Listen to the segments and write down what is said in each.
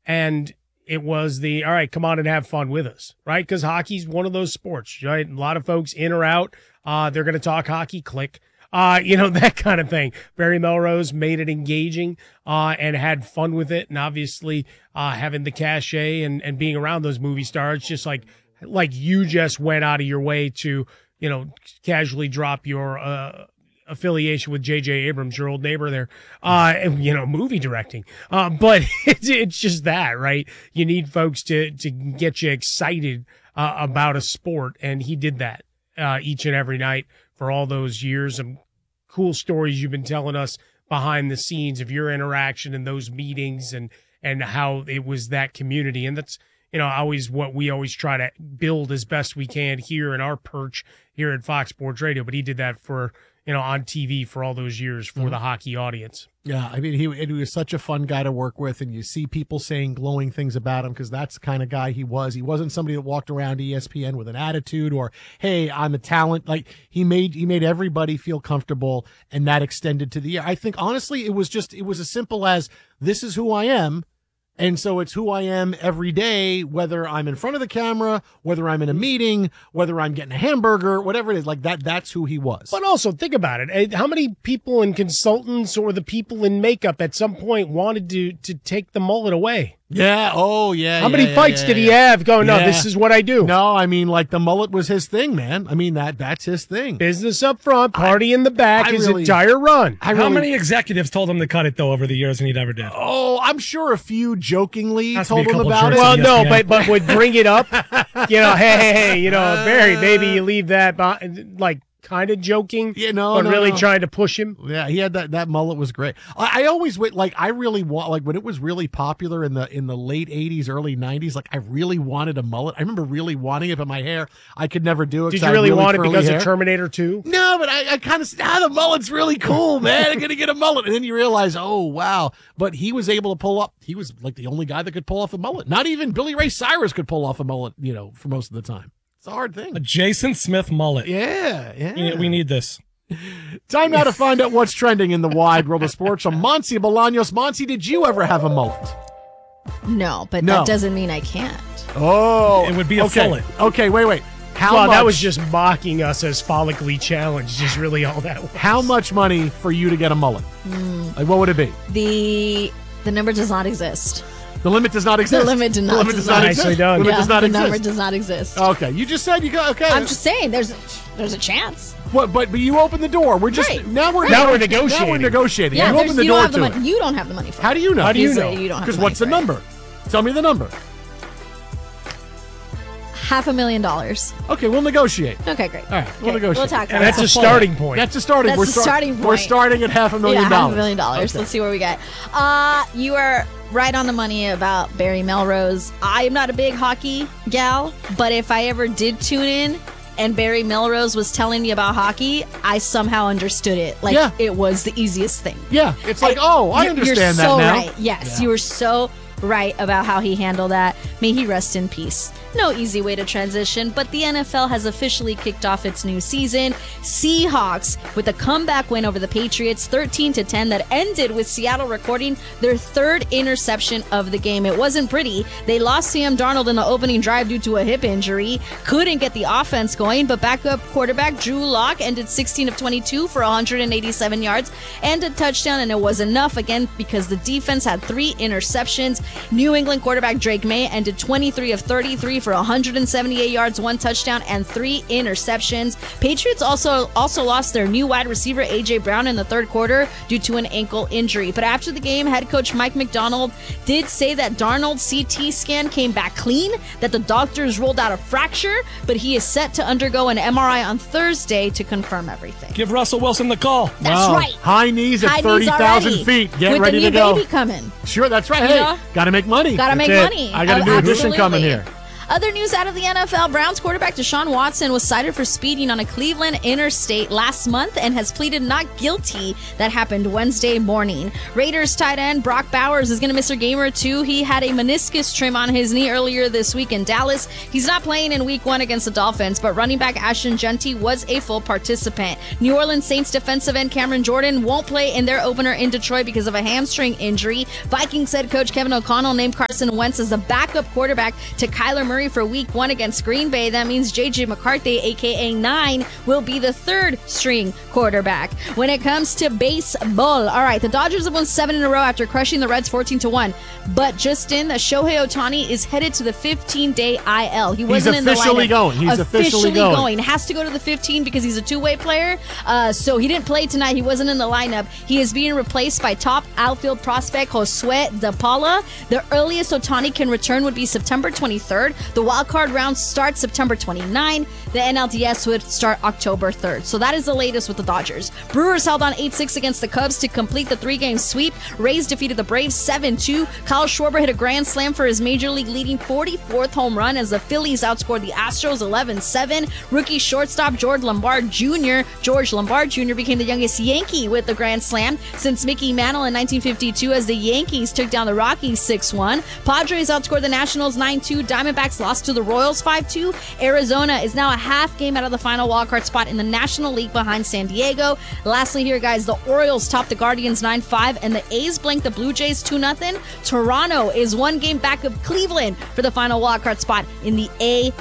And it was all right, come on and have fun with us, right? Because hockey's one of those sports, right? A lot of folks in or out, they're going to talk hockey, click, that kind of thing. Barry Melrose made it engaging and had fun with it. And obviously having the cachet and being around those movie stars, just like you just went out of your way to, casually drop your affiliation with J.J. Abrams, your old neighbor there, movie directing. But it's just that, right? You need folks to get you excited about a sport, and he did that each and every night for all those years. And cool stories you've been telling us behind the scenes of your interaction in those meetings and how it was that community. And that's, always what we always try to build as best we can here in our perch here at Fox Sports Radio. But he did that for, on TV for all those years for the hockey audience. Yeah, I mean, he was such a fun guy to work with, and you see people saying glowing things about him because that's the kind of guy he was. He wasn't somebody that walked around ESPN with an attitude or, hey, I'm a talent. Like, he made everybody feel comfortable, and that extended to the. I think, honestly, it was as simple as, this is who I am. And so it's who I am every day, whether I'm in front of the camera, whether I'm in a meeting, whether I'm getting a hamburger, whatever it is, like that's who he was. But also think about it. How many people and consultants or the people in makeup at some point wanted to take the mullet away? Yeah. Oh, yeah. How many fights did he have going, no, this is what I do? No, I mean, like, the mullet was his thing, man. I mean, that's his thing. Business up front, party in the back, his entire run. How many executives told him to cut it, though, over the years, and he never did? Oh, I'm sure a few jokingly told him about it. Well, no, but would bring it up, hey, Barry, maybe you leave that, like, kind of joking, but really trying to push him. Yeah, he had that mullet was great. I always went, like, I really want, like, when it was really popular in the late 80s, early 90s, like, I really wanted a mullet. I remember really wanting it, but my hair, I could never do it. Did you really want it because of Terminator 2? No, but I kind of said, the mullet's really cool, man. I'm going to get a mullet. And then you realize, oh, wow. But he was able to pull up. He was, like, the only guy that could pull off a mullet. Not even Billy Ray Cyrus could pull off a mullet, for most of the time. It's a hard thing. A Jason Smith mullet. Yeah. We need this. Time now to find out what's trending in the wide world of sports. From Monsi Bolaños. Monsi, did you ever have a mullet? No, but that doesn't mean I can't. Oh. It would be a mullet. Okay, wait. That was just mocking us as follically challenged, is really all that was. How much money for you to get a mullet? Like, what would it be? The number does not exist. The limit does not exist? The limit does not exist. The number does not exist. Okay, you just said you got, okay. I'm just saying, there's a chance. What? But you open the door. We're just now we're negotiating. Now we're negotiating. Yeah, you open the door to it. You don't have the money for it. How do you know? How do you know? You don't have because what's the number? Tell me the number. $500,000. Okay, we'll negotiate. Okay, great. All right, we'll negotiate. We'll talk. And that's a starting point. That's a starting. That's a starting point. We're starting at $500,000. Yeah, $500,000. Okay. Let's see where we get. You are right on the money about Barry Melrose. I'm not a big hockey gal, but if I ever did tune in and Barry Melrose was telling me about hockey, I somehow understood it. It was the easiest thing. Yeah, it's like, I understand that now. You're so right. Yes, you were so right about how he handled that. May he rest in peace. No easy way to transition, but the NFL has officially kicked off its new season. Seahawks with a comeback win over the Patriots, 13-10, that ended with Seattle recording their third interception of the game. It wasn't pretty. They lost Sam Darnold in the opening drive due to a hip injury. Couldn't get the offense going, but backup quarterback Drew Lock ended 16 of 22 for 187 yards and a touchdown, and it was enough again because the defense had 3 interceptions. New England quarterback Drake May ended 23 of 33 for 178 yards, 1 touchdown, and 3 interceptions. Patriots also lost their new wide receiver A.J. Brown in the third quarter due to an ankle injury. But after the game, head coach Mike McDonald did say that Darnold's CT scan came back clean, that the doctors ruled out a fracture, but he is set to undergo an MRI on Thursday to confirm everything. Give Russell Wilson the call. That's right. High knees at 30,000 feet. Get ready to go. With the new baby coming. Sure, that's right. Hey, got to make money. Got to make money. I got a new addition coming here. Other news out of the NFL, Browns quarterback Deshaun Watson was cited for speeding on a Cleveland interstate last month and has pleaded not guilty. That happened Wednesday morning. Raiders tight end Brock Bowers is going to miss a game or two. He had a meniscus trim on his knee earlier this week in Dallas. He's not playing in week 1 against the Dolphins, but running back Ashton Genty was a full participant. New Orleans Saints defensive end Cameron Jordan won't play in their opener in Detroit because of a hamstring injury. Vikings head coach Kevin O'Connell named Carson Wentz as the backup quarterback to Kyler Murray for week 1 against Green Bay. That means J.J. McCarthy, a.k.a. 9, will be the third string quarterback. When it comes to baseball, all right, the Dodgers have won 7 in a row after crushing the Reds 14-1. But just in, Shohei Ohtani is headed to the 15-day IL. He wasn't in the lineup. He's officially going. Has to go to the 15 because he's a two-way player. So he didn't play tonight. He wasn't in the lineup. He is being replaced by top outfield prospect Josue De Paula. The earliest Ohtani can return would be September 23rd. The wild card round starts September 29. The NLDS would start October 3rd. So that is the latest with the Dodgers. Brewers held on 8-6 against the Cubs to complete the 3-game sweep. Rays defeated the Braves 7-2. Kyle Schwarber hit a grand slam for his major league leading 44th home run as the Phillies outscored the Astros 11-7. Rookie shortstop George Lombard Jr. became the youngest Yankee with the grand slam since Mickey Mantle in 1952 as the Yankees took down the Rockies 6-1. Padres outscored the Nationals 9-2. Diamondbacks lost to the Royals 5-2. Arizona is now a half game out of the final wildcard spot in the National League behind San Diego. Lastly here, guys, the Orioles topped the Guardians 9-5 and the A's blanked the Blue Jays 2-0. Toronto is 1 game back of Cleveland for the final wildcard spot in the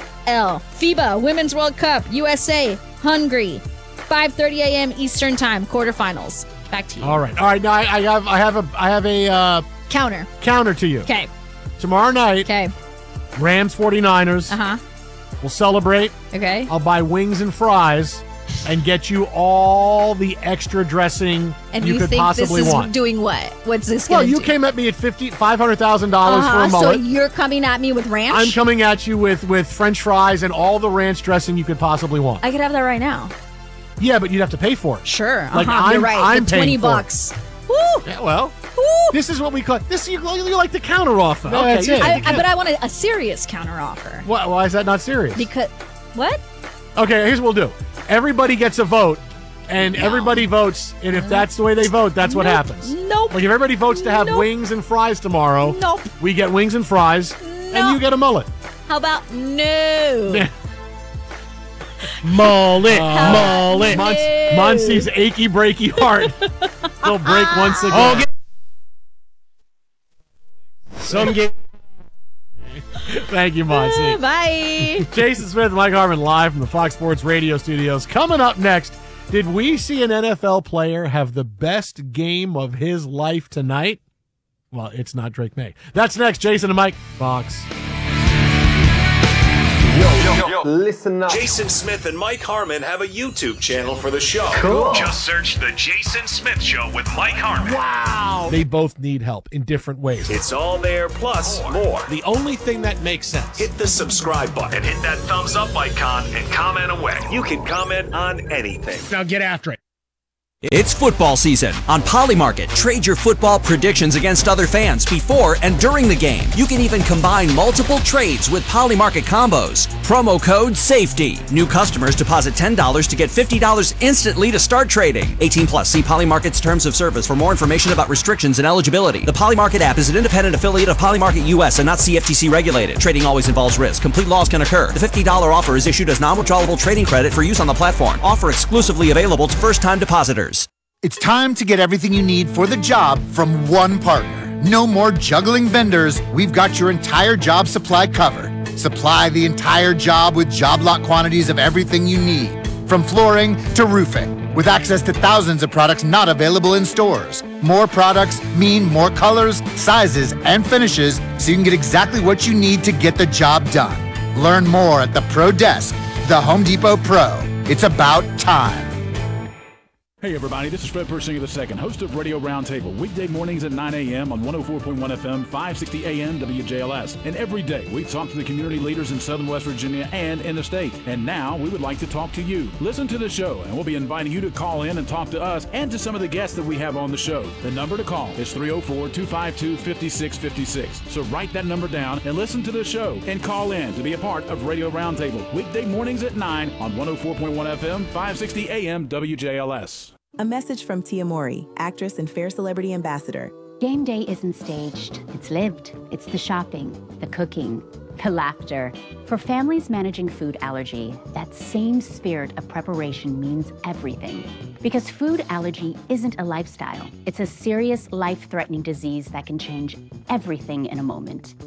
AL. FIBA Women's World Cup, USA, Hungary, 5:30 a.m. Eastern Time, quarterfinals. Back to you. All right. Now I have a counter to you. Okay. Tomorrow night, Okay. Rams 49ers. Uh-huh. We'll celebrate. Okay. I'll buy wings and fries and get you all the extra dressing And you could think possibly this is want. doing what? What's this Well, going to do? you came at me at $500,000 for a So mullet. you're coming at me with ranch? I'm coming at you with French fries and all the ranch dressing you could possibly want. I could have that right now. Yeah, but you'd have to pay for it. Sure. Like, You're right. I'm the paying for it. $20. Woo! Yeah, well, Woo! this is what we call this. You like the counter offer. No, okay, that's it. But I want a serious counter offer. Why is that not serious? Because what? Okay, here's what we'll do. Everybody gets a vote, and everybody votes, and if that's the way they vote, that's what happens. Nope. Like if everybody votes to have Nope. wings and fries tomorrow, Nope. we get wings and fries, and you get a mullet. How about no? Mullet. Muncie's achy breaky heart will break once again. Some game. Thank you, Muncie. Bye. Jason Smith, Mike Harmon, live from the Fox Sports Radio studios. Coming up next, did we see an NFL player have the best game of his life tonight? Well, it's not Drake May. That's next. Jason and Mike, Fox. Yo, listen up. Jason Smith and Mike Harmon have a YouTube channel for the show. Cool. Just search The Jason Smith Show with Mike Harmon. Wow. They both need help in different ways. It's all there, plus more. The only thing that makes sense. Hit the subscribe button And hit that thumbs up icon and comment away. You can comment on anything. Now get after it. It's football season. On Polymarket, trade your football predictions against other fans before and during the game. You can even combine multiple trades with Polymarket combos. Promo code SAFETY. New customers deposit $10 to get $50 instantly to start trading. 18 plus. See Polymarket's terms of service for more information about restrictions and eligibility. The Polymarket app is an independent affiliate of Polymarket US and not CFTC regulated. Trading always involves risk. Complete loss can occur. The $50 offer is issued as non-withdrawable trading credit for use on the platform. Offer exclusively available to first-time depositors. It's time to get everything you need for the job from one partner. No more juggling vendors. We've got your entire job supply covered. Supply the entire job with job lot quantities of everything you need, from flooring to roofing, with access to thousands of products not available in stores. More products mean more colors, sizes, and finishes, so you can get exactly what you need to get the job done. Learn more at the Pro Desk, the Home Depot Pro. It's about time. Hey everybody, this is Fred Persinger II, host of Radio Roundtable, weekday mornings at 9 a.m. on 104.1 FM, 560 AM WJLS. And every day we talk to the community leaders in Southern West Virginia and in the state. And now we would like to talk to you. Listen to the show, and we'll be inviting you to call in and talk to us and to some of the guests that we have on the show. The number to call is 304-252-5656. So write that number down and listen to the show and call in to be a part of Radio Roundtable, weekday mornings at 9 on 104.1 FM, 560 AM WJLS. A message from Tia Mori, actress and Fair Celebrity Ambassador. Game day isn't staged, it's lived. It's the shopping, the cooking, the laughter. For families managing food allergy, that same spirit of preparation means everything. Because food allergy isn't a lifestyle. It's a serious, life-threatening disease that can change everything in a moment.